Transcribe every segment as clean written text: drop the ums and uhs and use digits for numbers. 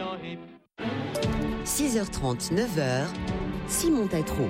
6h30, 9h, Simon Tétrault.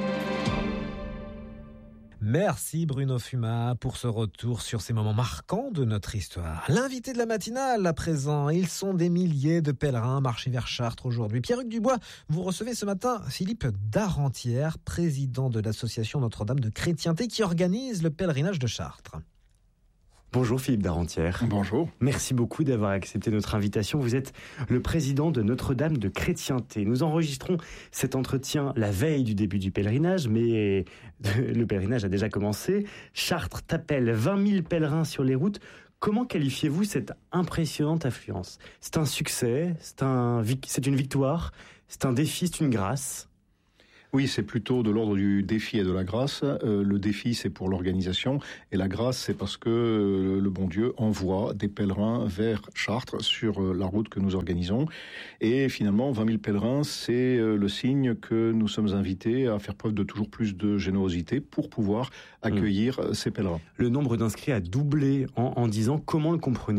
Merci Bruno Fumat pour ce retour sur ces moments marquants de notre histoire. L'invité de la matinale à présent, ils sont des milliers de pèlerins marchés vers Chartres aujourd'hui. Pierre-Hugues Dubois, vous recevez ce matin Philippe Darentière, président de l'association Notre-Dame de Chrétienté qui organise le pèlerinage de Chartres. Bonjour Philippe Darentière. Bonjour. Merci beaucoup d'avoir accepté notre invitation. Vous êtes le président de Notre-Dame de Chrétienté. Nous enregistrons cet entretien la veille du début du pèlerinage, mais le pèlerinage a déjà commencé. Chartres t'appelle 20 000 pèlerins sur les routes. Comment qualifiez-vous cette impressionnante affluence ? C'est un succès, c'est une victoire, c'est un défi, c'est une grâce ? Oui, c'est plutôt de l'ordre du défi et de la grâce. Le défi, c'est pour l'organisation, et la grâce, c'est parce que le bon Dieu envoie des pèlerins vers Chartres sur la route que nous organisons. Et finalement, 20 000 pèlerins, c'est le signe que nous sommes invités à faire preuve de toujours plus de générosité pour pouvoir accueillir ces pèlerins. Le nombre d'inscrits a doublé en 10 ans. Comment le comprenez-vous ?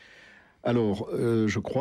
Alors, je crois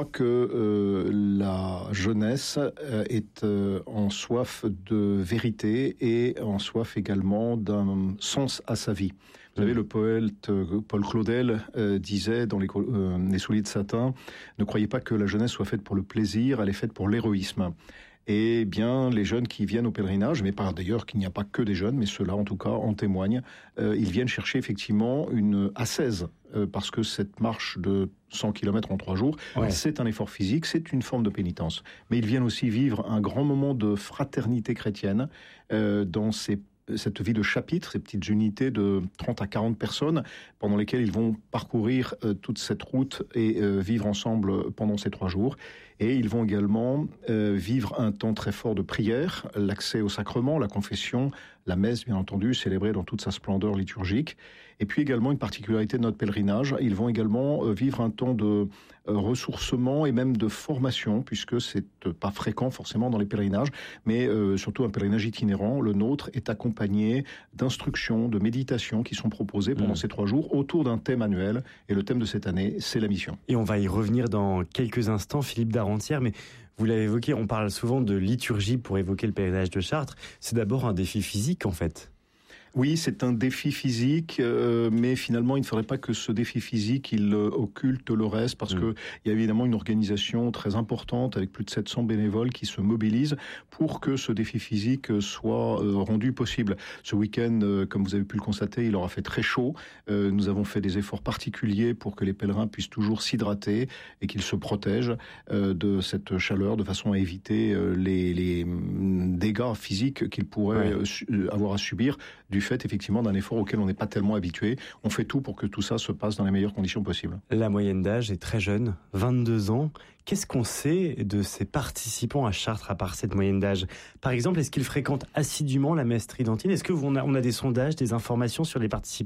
que la jeunesse est en soif de vérité et en soif également d'un sens à sa vie. Vous savez, le poète Paul Claudel disait dans les Souliers de satin, ne croyez pas que la jeunesse soit faite pour le plaisir, elle est faite pour l'héroïsme. Et bien, les jeunes qui viennent au pèlerinage, mais par d'ailleurs qu'il n'y a pas que des jeunes, mais ceux-là en tout cas en témoignent, ils viennent chercher effectivement une ascèse, parce que cette marche de 100 km en 3 jours, c'est un effort physique, c'est une forme de pénitence. Mais ils viennent aussi vivre un grand moment de fraternité chrétienne dans cette vie de chapitre, ces petites unités de 30 à 40 personnes pendant lesquelles ils vont parcourir toute cette route et vivre ensemble pendant ces 3 jours. Et ils vont également vivre un temps très fort de prière, l'accès au sacrement, la confession, la messe bien entendu, célébrée dans toute sa splendeur liturgique. Et puis également une particularité de notre pèlerinage, ils vont également vivre un temps de ressourcement et même de formation, puisque c'est pas fréquent forcément dans les pèlerinages, mais surtout un pèlerinage itinérant. Le nôtre est accompagné d'instructions, de méditations qui sont proposées pendant ces 3 jours autour d'un thème annuel. Et le thème de cette année, c'est la mission. Et on va y revenir dans quelques instants, Philippe Darentière, mais vous l'avez évoqué, on parle souvent de liturgie pour évoquer le pèlerinage de Chartres. C'est d'abord un défi physique en fait. Oui, c'est un défi physique, mais finalement, il ne faudrait pas que ce défi physique, il occulte le reste, parce que il y a évidemment une organisation très importante avec plus de 700 bénévoles qui se mobilisent pour que ce défi physique soit rendu possible. Ce week-end, comme vous avez pu le constater, il aura fait très chaud. Nous avons fait des efforts particuliers pour que les pèlerins puissent toujours s'hydrater et qu'ils se protègent de cette chaleur, de façon à éviter les dégâts physiques qu'ils pourraient avoir à subir du fait effectivement d'un effort auquel on n'est pas tellement habitué. On fait tout pour que tout ça se passe dans les meilleures conditions possibles. La moyenne d'âge est très jeune, 22 ans. Qu'est-ce qu'on sait de ces participants à Chartres à part cette moyenne d'âge ? Par exemple, est-ce qu'ils fréquentent assidûment la messe tridentine ? Est-ce qu'on a des sondages, des informations sur les participants ?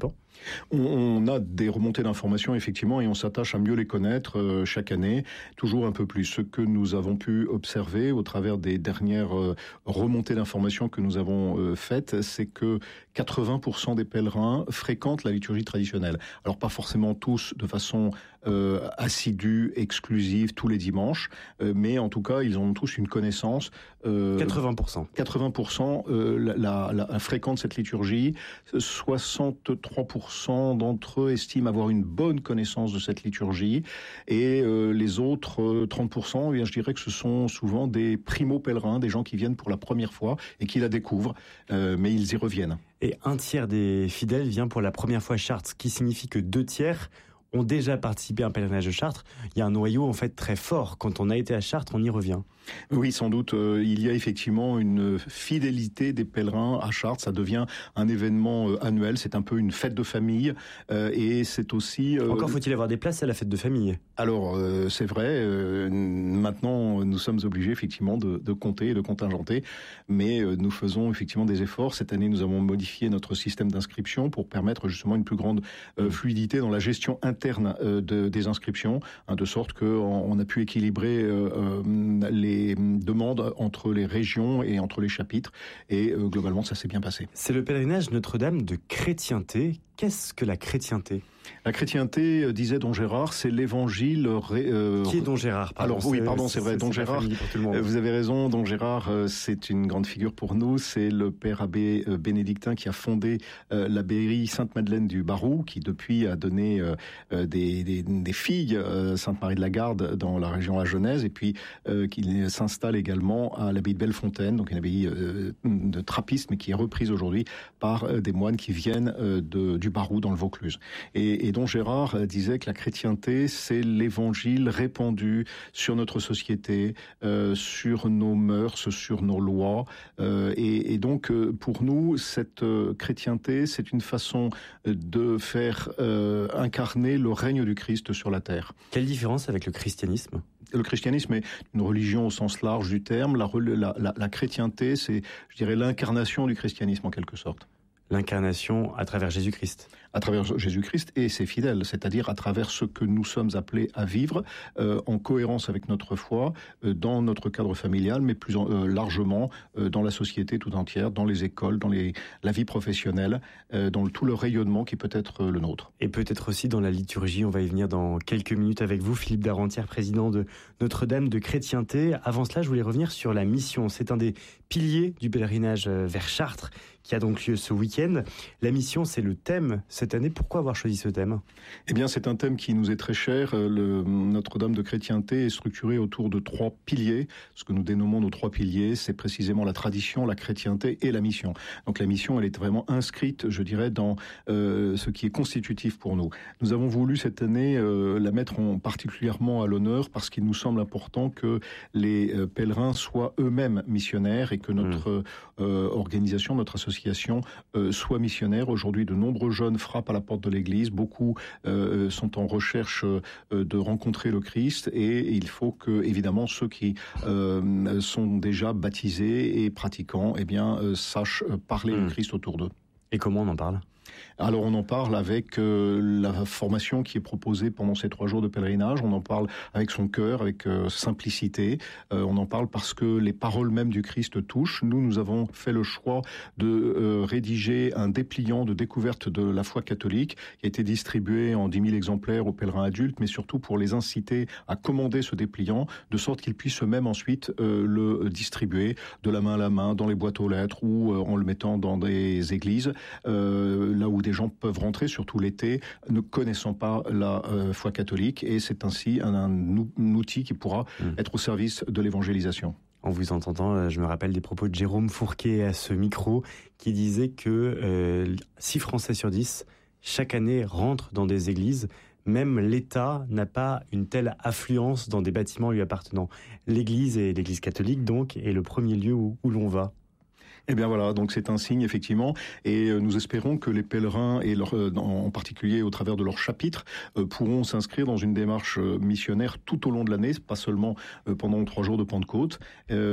On a des remontées d'informations effectivement et on s'attache à mieux les connaître chaque année, toujours un peu plus. Ce que nous avons pu observer au travers des dernières remontées d'informations que nous avons faites, c'est que 80% des pèlerins fréquentent la liturgie traditionnelle. Alors pas forcément tous de façon assidue, exclusive, tous les dimanches, mais en tout cas, ils ont tous une connaissance. 80%. 80% fréquentent cette liturgie. 63% d'entre eux estiment avoir une bonne connaissance de cette liturgie. Et les autres 30%, eh bien, je dirais que ce sont souvent des primo-pèlerins, des gens qui viennent pour la première fois et qui la découvrent, mais ils y reviennent. Et 1/3 des fidèles vient pour la première fois à Chartres, ce qui signifie que 2/3 ont déjà participé à un pèlerinage de Chartres. Il y a un noyau en fait très fort. Quand on a été à Chartres, on y revient. Oui, sans doute. Il y a effectivement une fidélité des pèlerins à Chartres. Ça devient un événement annuel. C'est un peu une fête de famille. Et c'est aussi... Encore faut-il avoir des places à la fête de famille. Alors, c'est vrai. Maintenant, nous sommes obligés effectivement de compter et de contingenter. Mais nous faisons effectivement des efforts. Cette année, nous avons modifié notre système d'inscription pour permettre justement une plus grande fluidité dans la gestion interne des inscriptions, de sorte qu'on a pu équilibrer les demandes entre les régions et entre les chapitres, et globalement ça s'est bien passé. C'est le pèlerinage Notre-Dame de Chrétienté. Qu'est-ce que la chrétienté ? La chrétienté, disait Don Gérard, c'est l'évangile... Qui est Don Gérard? Alors oui, pardon, c'est vrai, Don Gérard, vous avez raison, Don Gérard, c'est une grande figure pour nous, c'est le père abbé bénédictin qui a fondé l'abbaye Sainte-Madeleine du Barroux, qui depuis a donné des filles, Sainte-Marie de la Garde dans la région la Genèse, et puis qui s'installe également à l'abbaye de Bellefontaine, donc une abbaye de trappistes, mais qui est reprise aujourd'hui par des moines qui viennent du Barroux dans le Vaucluse. Et Don Gérard disait que la chrétienté, c'est l'évangile répandu sur notre société, sur nos mœurs, sur nos lois. Et donc, pour nous, cette chrétienté, c'est une façon de faire incarner le règne du Christ sur la terre. Quelle différence avec le christianisme ? Le christianisme est une religion au sens large du terme. La chrétienté, c'est, je dirais, l'incarnation du christianisme en quelque sorte. L'incarnation à travers Jésus-Christ. À travers Jésus-Christ et ses fidèles, c'est-à-dire à travers ce que nous sommes appelés à vivre en cohérence avec notre foi, dans notre cadre familial, mais plus largement dans la société tout entière, dans les écoles, dans la vie professionnelle, dans tout le rayonnement qui peut être le nôtre. Et peut-être aussi dans la liturgie, on va y venir dans quelques minutes avec vous, Philippe Darentière, président de Notre-Dame de Chrétienté. Avant cela, je voulais revenir sur la mission. C'est un des piliers du pèlerinage vers Chartres qui a donc lieu ce week-end. La mission, c'est le thème cette année. Pourquoi avoir choisi ce thème ? Eh bien, c'est un thème qui nous est très cher. Notre-Dame de Chrétienté est structuré autour de 3 piliers. Ce que nous dénommons nos 3 piliers, c'est précisément la tradition, la chrétienté et la mission. Donc la mission, elle est vraiment inscrite, je dirais, dans ce qui est constitutif pour nous. Nous avons voulu cette année la mettre particulièrement à l'honneur parce qu'il nous semble important que les pèlerins soient eux-mêmes missionnaires et que notre organisation, notre association soit missionnaire. Aujourd'hui, de nombreux jeunes frappent à la porte de l'Église. Beaucoup sont en recherche de rencontrer le Christ et il faut que, évidemment, ceux qui sont déjà baptisés et pratiquants, eh bien, sachent parler du Christ autour d'eux. Et comment on en parle ? Alors on en parle avec la formation qui est proposée pendant ces 3 jours de pèlerinage, on en parle avec son cœur, avec simplicité, on en parle parce que les paroles même du Christ touchent. Nous avons fait le choix de rédiger un dépliant de découverte de la foi catholique qui a été distribué en 10 000 exemplaires aux pèlerins adultes, mais surtout pour les inciter à commander ce dépliant, de sorte qu'ils puissent eux-mêmes ensuite le distribuer de la main à la main dans les boîtes aux lettres ou en le mettant dans des églises, là où des gens peuvent rentrer, surtout l'été, ne connaissant pas la foi catholique, et c'est ainsi un outil qui pourra être au service de l'évangélisation. En vous entendant, je me rappelle des propos de Jérôme Fourquet à ce micro, qui disait que 6 Français sur 10, chaque année, rentrent dans des églises. Même l'État n'a pas une telle affluence dans des bâtiments lui appartenant. L'Église, et l'Église catholique, donc, est le premier lieu où l'on va. Eh bien voilà, donc c'est un signe effectivement, et nous espérons que les pèlerins, et en particulier au travers de leur chapitre, pourront s'inscrire dans une démarche missionnaire tout au long de l'année, pas seulement pendant 3 jours de Pentecôte.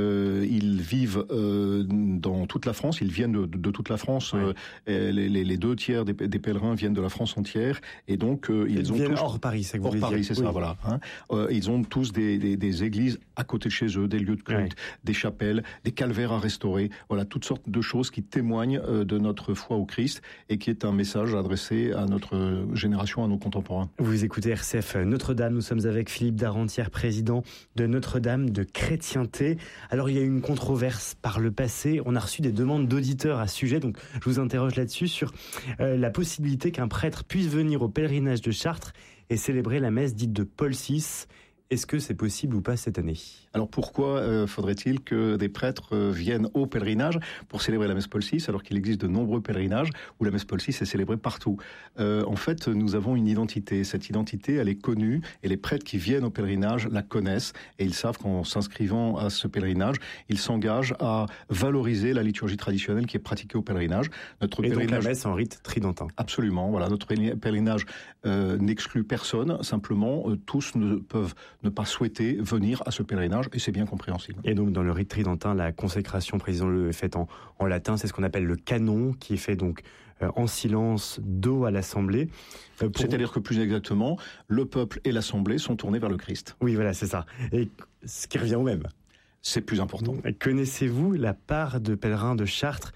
Ils vivent dans toute la France, ils viennent de toute la France. Oui. Les 2 tiers des pèlerins viennent de la France entière, et donc ils ont viennent tous hors Paris, c'est que vous hors Paris, dire. c'est oui. Ça, voilà. Ils ont tous des églises à côté de chez eux, des lieux de culte, des chapelles, des calvaires à restaurer. Voilà, toutes sortes de choses qui témoignent de notre foi au Christ et qui est un message adressé à notre génération, à nos contemporains. Vous écoutez RCF Notre-Dame, nous sommes avec Philippe Darentière, président de Notre-Dame de Chrétienté. Alors il y a eu une controverse par le passé, on a reçu des demandes d'auditeurs à ce sujet, donc je vous interroge là-dessus sur la possibilité qu'un prêtre puisse venir au pèlerinage de Chartres et célébrer la messe dite de Paul VI. Est-ce que c'est possible ou pas cette année ? Alors pourquoi faudrait-il que des prêtres viennent au pèlerinage pour célébrer la messe Paul VI, alors qu'il existe de nombreux pèlerinages où la messe Paul VI est célébrée partout ? En fait, nous avons une identité. Cette identité, elle est connue, et les prêtres qui viennent au pèlerinage la connaissent, et ils savent qu'en s'inscrivant à ce pèlerinage, ils s'engagent à valoriser la liturgie traditionnelle qui est pratiquée au pèlerinage. Notre et pèlerinage... donc la messe en rite tridentin. Absolument, voilà. Notre pèlerinage n'exclut personne, simplement tous ne peuvent ne pas souhaiter venir à ce pèlerinage, et c'est bien compréhensible. Et donc dans le rite tridentin, la consécration, précisons-le, est faite en latin, c'est ce qu'on appelle le canon, qui est fait donc en silence, dos à l'Assemblée. C'est-à-dire que plus exactement, le peuple et l'Assemblée sont tournés vers le Christ. Oui, voilà, c'est ça. Et ce qui revient au même. C'est plus important. Connaissez-vous la part de pèlerins de Chartres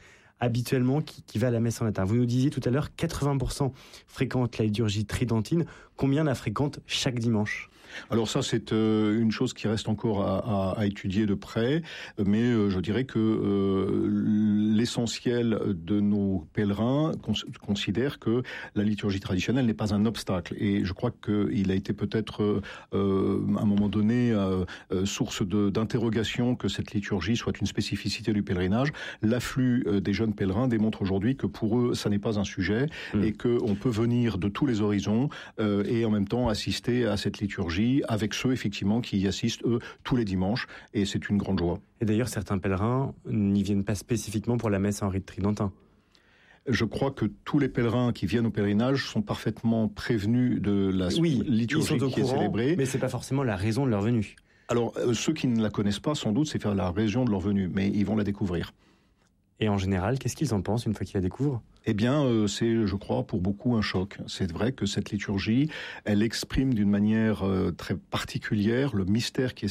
habituellement qui va à la messe en latin? Vous nous disiez tout à l'heure 80% fréquentent la liturgie tridentine. Combien la fréquentent chaque dimanche? Alors ça, c'est une chose qui reste encore à étudier de près, mais je dirais que l'essentiel de nos pèlerins considère que la liturgie traditionnelle n'est pas un obstacle. Et je crois qu'il a été peut-être à un moment donné source d'interrogation que cette liturgie soit une spécificité du pèlerinage. L'afflux des jeunes pèlerins démontre aujourd'hui que pour eux, ça n'est pas un sujet et qu'on peut venir de tous les horizons et en même temps assister à cette liturgie avec ceux, effectivement, qui y assistent, eux, tous les dimanches. Et c'est une grande joie. Et d'ailleurs, certains pèlerins n'y viennent pas spécifiquement pour la messe en rite tridentin. Je crois que tous les pèlerins qui viennent au pèlerinage sont parfaitement prévenus de la liturgie qui est célébrée. Mais ce n'est pas forcément la raison de leur venue. Alors, ceux qui ne la connaissent pas, sans doute, c'est faire la raison de leur venue. Mais ils vont la découvrir. Et en général, qu'est-ce qu'ils en pensent une fois qu'ils la découvrent? Eh bien, c'est, je crois, pour beaucoup un choc. C'est vrai que cette liturgie, elle exprime d'une manière très particulière le mystère qui est